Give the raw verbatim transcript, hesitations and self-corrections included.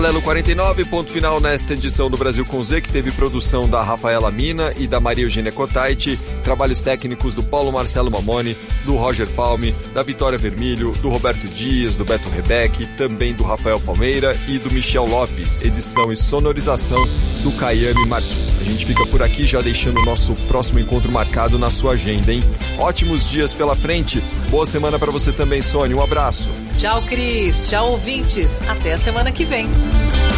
Paralelo quarenta e nove, ponto final nesta edição do Brasil com Z, que teve produção da Rafaela Mina e da Maria Eugênia Cotaiti, trabalhos técnicos do Paulo Marcelo Mamoni, do Roger Palme, da Vitória Vermilho, do Roberto Dias, do Beto Rebeck, também do Rafael Palmeira e do Michel Lopes, edição e sonorização do Caiane Martins. A gente fica por aqui já deixando o nosso próximo encontro marcado na sua agenda, hein? Ótimos dias pela frente, boa semana para você também, Sônia, um abraço. Tchau, Cris, tchau, ouvintes, até a semana que vem.